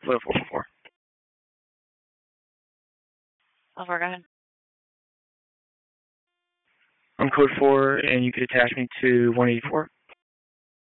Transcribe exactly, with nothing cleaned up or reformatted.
Flow four four four. Oh, go ahead. I'm code four, and you could attach me to one eighty-four.